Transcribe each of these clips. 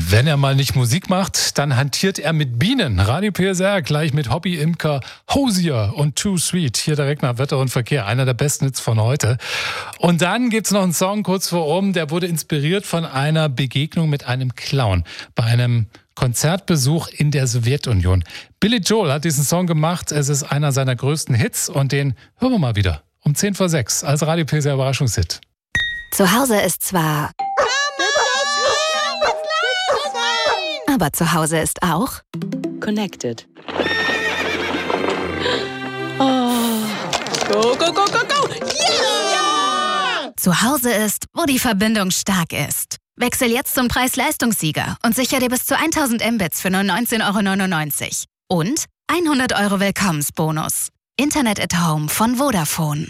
Wenn er mal nicht Musik macht, dann hantiert er mit Bienen. Radio PSR gleich mit Hobby-Imker Hosier und Too Sweet. Hier direkt nach Wetter und Verkehr. Einer der besten Hits von heute. Und dann gibt's noch einen Song kurz vor oben. Der wurde inspiriert von einer Begegnung mit einem Clown bei einem Konzertbesuch in der Sowjetunion. Billy Joel hat diesen Song gemacht. Es ist einer seiner größten Hits und den hören wir mal wieder um 5:10 als Radio PSR Überraschungshit. Zu Hause ist zwar... Aber zu Hause ist auch... Connected. Oh. Go, go, go, go, go! Yeah! Zu Hause ist, wo die Verbindung stark ist. Wechsel jetzt zum Preis-Leistungssieger und sichere dir bis zu 1000 Mbits für nur 19,99 € und 100 € Willkommensbonus. Internet at Home von Vodafone.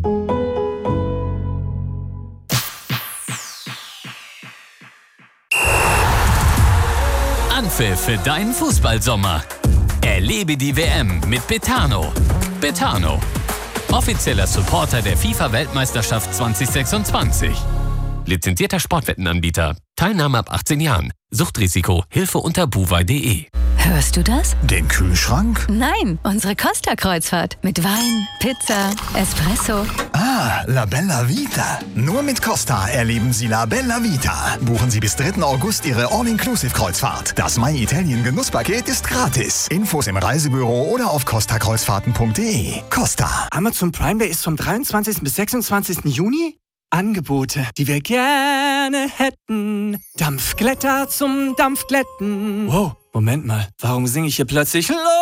Anpfiff für deinen Fußballsommer. Erlebe die WM mit Betano. Betano, offizieller Supporter der FIFA-Weltmeisterschaft 2026. Lizenzierter Sportwettenanbieter. Teilnahme ab 18 Jahren. Suchtrisiko. Hilfe unter buwei.de. Hörst du das? Den Kühlschrank? Nein, unsere Costa-Kreuzfahrt. Mit Wein, Pizza, Espresso. Ah, La Bella Vita. Nur mit Costa erleben Sie La Bella Vita. Buchen Sie bis 3. August Ihre All-Inclusive-Kreuzfahrt. Das My Italien Genusspaket ist gratis. Infos im Reisebüro oder auf costakreuzfahrten.de. Costa. Amazon Prime Day ist vom 23. bis 26. Juni. Angebote, die wir gerne hätten. Dampfglätter zum Dampfglätten. Wow, Moment mal, warum singe ich hier plötzlich